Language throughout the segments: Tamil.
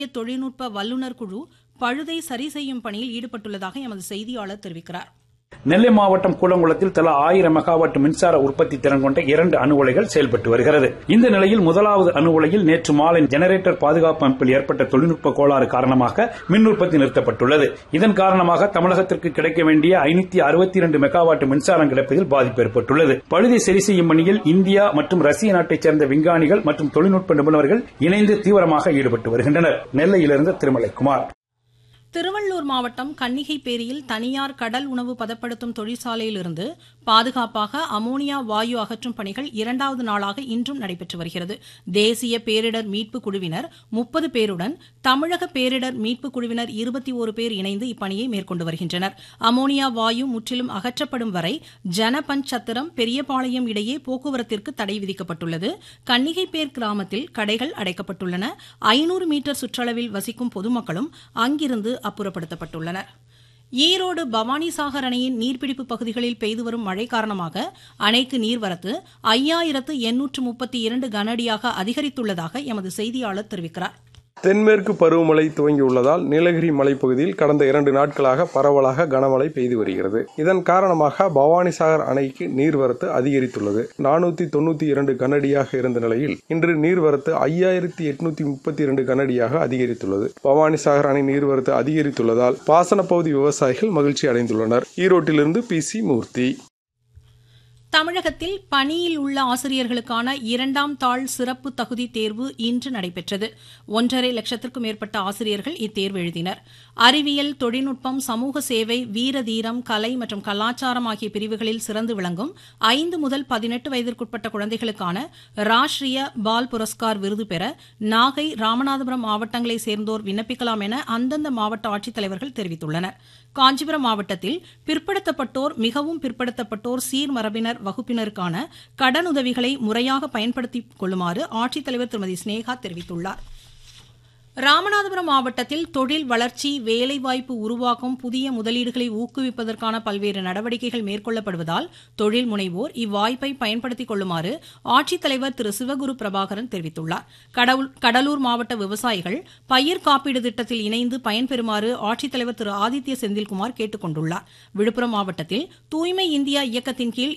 தொழில்நுட்ப வல்லுநர் குழு பழுதை சரி செய்யும் பணியில் ஈடுபட்டுள்ளதாக எமது செய்தியாளர் தெரிவிக்கிறார். நெல்லை மாவட்டம் கூடங்குளத்தில் தலா 1000 மெகாவாட் மின்சார உற்பத்தி திறன் கொண்ட 2 அணு உலைகள் செயல்பட்டு வருகிறது. இந்த நிலையில் முதலாவது அணு உலையில் நேற்று மாலை ஜெனரேட்டர் பாதுகாப்பு அமைப்பில் ஏற்பட்ட தொழில்நுட்ப கோளாறு காரணமாக மின் உற்பத்தி நிறுத்தப்பட்டுள்ளது. இதன் காரணமாக தமிழகத்திற்கு கிடைக்க வேண்டிய 562 மெகாவாட் மின்சாரம் கிடைப்பதில் பாதிப்பு ஏற்பட்டுள்ளது. பழுதை சரி செய்யும் பணியில் இந்தியா மற்றும் ரஷ்ய நாட்டைச் சேர்ந்த விஞ்ஞானிகள் மற்றும் தொழில்நுட்ப நிபுணர்கள் இணைந்து தீவிரமாக ஈடுபட்டு வருகின்றனர். நெல்லையிலிருந்து திருமலைக்குமார். திருவள்ளூர் மாவட்டம் கன்னிகைப்பேரியில் தனியார் கடல் உணவு பதப்படுத்தும் தொழிற்சாலையிலிருந்து பாதுகாப்பாக அமோனியா வாயு அகற்றும் பணிகள் 2வது நாளாக இன்றும் நடைபெற்று வருகிறது. தேசிய பேரிடர் மீட்பு குழுவினர் 30 பேருடன் தமிழக பேரிடர் மீட்பு குழுவினர் 21 பேர் இணைந்து இப்பணியை மேற்கொண்டு வருகின்றனர். அமோனியா வாயு முற்றிலும் அகற்றப்படும் வரை ஜனபஞ்ச் சத்திரம் பெரியபாளையம் இடையே போக்குவரத்திற்கு தடை விதிக்கப்பட்டுள்ளது. கன்னிகைப்பேர் கிராமத்தில் கடைகள் அடைக்கப்பட்டுள்ளன. 500 மீட்டர் சுற்றளவில் வசிக்கும் பொதுமக்களும் அங்கிருந்து அப்புறப்படுத்தப்பட்டுள்ளனர். ஈரோடு பவானிசாகர் அணையின் நீர்பிடிப்பு பகுதிகளில் பெய்து வரும் மழை காரணமாக அணைக்கு நீர்வரத்து 5832 கனஅடியாக அதிகரித்துள்ளதாக எமது செய்தியாளர் தெரிவிக்கிறார். தென்மேற்கு பருவமழை துவங்கியுள்ளதால் நீலகிரி மலைப்பகுதியில் கடந்த 2 நாட்களாக பரவலாக கனமழை பெய்து வருகிறது. இதன் காரணமாக பவானிசாகர் அணைக்கு நீர்வரத்து அதிகரித்துள்ளது. 492 கனஅடியாக இருந்த நிலையில் இன்று நீர்வரத்து 5832 கனஅடியாக அதிகரித்துள்ளது. பவானிசாகர் அணை நீர்வரத்து அதிகரித்துள்ளதால் பாசன பகுதி விவசாயிகள் மகிழ்ச்சி அடைந்துள்ளனர். ஈரோட்டிலிருந்து PC மூர்த்தி. தமிழகத்தில் பணியில் உள்ள ஆசிரியர்களுக்கான 2ஆம் தாள் சிறப்பு தகுதி தேர்வு இன்று நடைபெற்றது. 1.5 லட்சத்திற்கும் மேற்பட்ட ஆசிரியர்கள் இத்தேர்வு எழுதினர். அறிவியல், தொழில்நுட்பம், சமூக சேவை, வீரதீரம், கலை மற்றும் கலாச்சாரம் ஆகிய பிரிவுகளில் சிறந்து விளங்கும் 5 முதல் 18 வயதிற்குட்பட்ட குழந்தைகளுக்கான ராஷ்டிரிய பால் புரஸ்கார் விருது பெற நாகை, ராமநாதபுரம் மாவட்டங்களைச் சேர்ந்தோர் விண்ணப்பிக்கலாம் என அந்தந்த மாவட்ட ஆட்சித்தலைவர்கள் தெரிவித்துள்ளனர். காஞ்சிபுரம் மாவட்டத்தில் பிற்படுத்தப்பட்டோர், மிகவும் பிற்படுத்தப்பட்டோர், சீர்மரபினர் வகுப்பினருக்கான கடனுதவிகளை முறையாக பயன்படுத்திக் கொள்ளுமாறு ஆட்சித்தலைவர் திருமதி ஸ்னேகா தெரிவித்துள்ளார். ராமநாதபுரம் மாவட்டத்தில் தொழில் வளர்ச்சி, வேலைவாய்ப்பு உருவாக்கும் புதிய முதலீடுகளை ஊக்குவிப்பதற்கான பல்வேறு நடவடிக்கைகள் மேற்கொள்ளப்படுவதால் தொழில் முனைவோர் இவ்வாய்ப்பை பயன்படுத்திக் கொள்ளுமாறு ஆட்சித்தலைவர் திரு சிவகுரு பிரபாகரன் தெரிவித்துள்ளார். கடலூர் மாவட்ட விவசாயிகள் பயிர் காப்பீடு திட்டத்தில் இணைந்து பயன்பெறுமாறு ஆட்சித்தலைவர் திரு ஆதித்ய செந்தில்குமார் கேட்டுக் கொண்டுள்ளார். விழுப்புரம் மாவட்டத்தில் தூய்மை இந்தியா இயக்கத்தின் கீழ்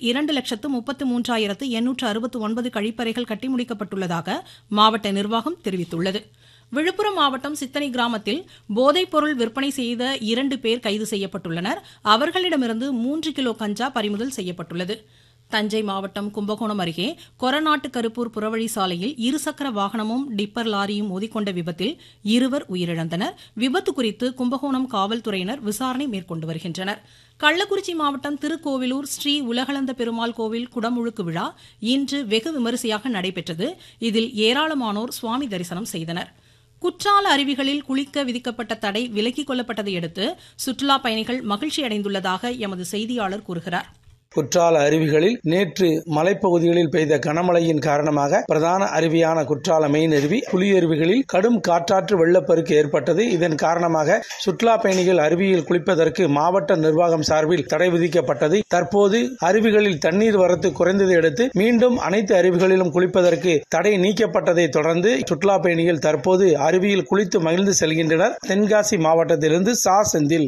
2,33,869 கழிப்பறைகள் கட்டி முடிக்கப்பட்டுள்ளதாக மாவட்ட நிர்வாகம் தெரிவித்துள்ளது. விழுப்புரம் மாவட்டம் சித்தனை கிராமத்தில் போதைப் பொருள் விற்பனை செய்த 2 பேர் கைது செய்யப்பட்டுள்ளனர். அவர்களிடமிருந்து 3 கிலோ கஞ்சா பறிமுதல் செய்யப்பட்டுள்ளது. தஞ்சை மாவட்டம் கும்பகோணம் அருகே கொரநாட்டு கருப்பூர் புறவழி சாலையில் இருசக்கர வாகனமும் டிப்பர் லாரியும் மோதிக்கொண்ட விபத்தில் 2 உயிரிழந்தனர். விபத்து குறித்து கும்பகோணம் காவல்துறையினர் விசாரணை மேற்கொண்டு வருகின்றனர். கள்ளக்குறிச்சி மாவட்டம் திருக்கோவிலூர் ஸ்ரீ உலகளந்த பெருமாள் கோவில் குடமுழுக்கு விழா இன்று வெகு விமரிசையாக நடைபெற்றது. இதில் ஏராளமானோர் சுவாமி தரிசனம் செய்தனர். குற்றால அருவிகளில் குளிக்க விதிக்கப்பட்ட தடை விலக்கிக் கொள்ளப்பட்டதை அடுத்து சுற்றுலா பயணிகள் மகிழ்ச்சி அடைந்துள்ளதாக எமது செய்தியாளர் கூறுகிறார். குற்றால அருவிகளில் நேற்று மலைப்பகுதிகளில் பெய்த கனமழையின் காரணமாக பிரதான அருவியான குற்றால மெயின் அருவி, புலியருவிகளில் கடும் காற்றாற்று வெள்ளப்பெருக்கு ஏற்பட்டது. இதன் காரணமாக சுற்றுலா பயணிகள் அருவியில் குளிப்பதற்கு மாவட்ட நிர்வாகம் சார்பில் தடை விதிக்கப்பட்டது. தற்போது அருவிகளில் தண்ணீர் வரத்து குறைந்ததை அடுத்து மீண்டும் அனைத்து அருவிகளிலும் குளிப்பதற்கு தடை நீக்கப்பட்டதை தொடர்ந்து சுற்றுலா பயணிகள் தற்போது அருவியில் குளித்து மகிழ்ந்து செல்கின்றனர். தென்காசி மாவட்டத்திலிருந்து செந்தில்.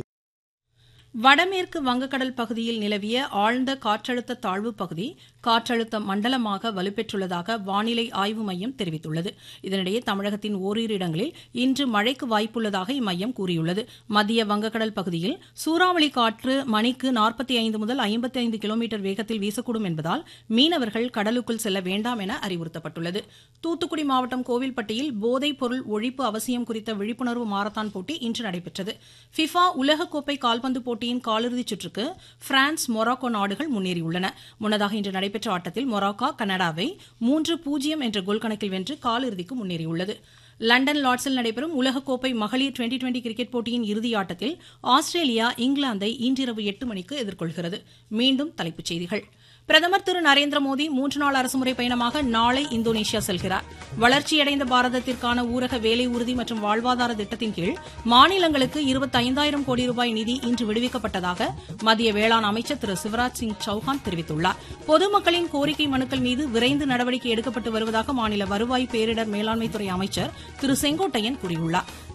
வடமேற்கு வங்கக்கடல் பகுதியில் நிலவிய ஆழ்ந்த காற்றழுத்த தாழ்வு பகுதி காற்றழுத்த மண்டலமாக வலுப்பெற்றுள்ளதாக வானிலை ஆய்வு மையம் தெரிவித்துள்ளது. இதனிடையே தமிழகத்தின் ஓரிரு இடங்களில் இன்று மழைக்கு வாய்ப்புள்ளதாக இம்மையம் கூறியுள்ளது. மத்திய வங்கக்கடல் பகுதியில் சூறாவளி காற்று மணிக்கு 45 முதல் 55 கிலோமீட்டர் வேகத்தில் வீசக்கூடும் என்பதால் மீனவர்கள் கடலுக்குள் செல்ல வேண்டாம் என அறிவுறுத்தப்பட்டுள்ளது. தூத்துக்குடி மாவட்டம் கோவில்பட்டியில் போதைப் பொருள் ஒழிப்பு அவசியம் குறித்த விழிப்புணர்வு மாரத்தான் போட்டி இன்று நடைபெற்றது. ஃபிஃபா உலகக்கோப்பை கால்பந்து போட்டியின் காலிறுதிச் சுற்றுக்கு பிரான்ஸ், மொராக்கோ நாடுகள் முன்னேறியுள்ளன. முன்னதாக இன்று நடைபெற்ற ஆட்டத்தில் மொராக்கோ கனடாவை 3-0 என்ற கோல் கணக்கில் வென்று காலிறுதிக்கு முன்னேறியுள்ளது. லண்டன் லார்ட்ஸில் நடைபெறும் உலகக்கோப்பை மகளிர் 2020 கிரிக்கெட் போட்டியின் இறுதி ஆட்டத்தில் ஆஸ்திரேலியா இங்கிலாந்தை இன்றிரவு 8 மணிக்கு எதிர்கொள்கிறது. மீண்டும் தலைப்புச் செய்திகள். பிரதமர் திரு நரேந்திர மோடி 3 நாள் அரசுமுறை பயணமாக நாளை இந்தோனேஷியா செல்கிறார். வளர்ச்சியடைந்த பாரதத்திற்கான ஊரக வேலை உறுதி மற்றும் வாழ்வாதார திட்டத்தின் கீழ் மாநிலங்களுக்கு 25,000 கோடி ரூபாய் நிதி இன்று விடுவிக்கப்பட்டதாக மத்திய வேளாண் அமைச்சர் திரு சிவராஜ் சிங் சௌஹான் தெரிவித்துள்ளார். பொதுமக்களின் கோரிக்கை மனுக்கள் மீது விரைந்து நடவடிக்கை எடுக்கப்பட்டு வருவதாக மாநில வருவாய் பேரிடர் மேலாண்மைத்துறை அமைச்சர் திரு செங்கோட்டையன் கூறியுள்ளார்.